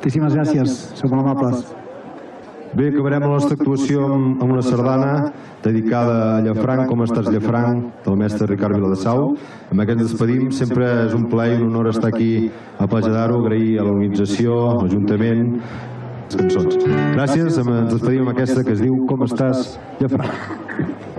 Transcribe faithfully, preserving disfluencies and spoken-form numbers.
Moltíssimes gràcies, sou molt amables. Bé, acabarem la nostra actuació amb una sardana dedicada a Llafranc, com estàs Llafranc, del mestre Ricard Viladasau. Amb aquest ens despedim, sempre és un plaer i un honor estar aquí a Platja d'Aro, agrair a l'organització, a l'Ajuntament, les cançons. Gràcies, ens despedim amb aquesta que es diu Com estàs Llafranc.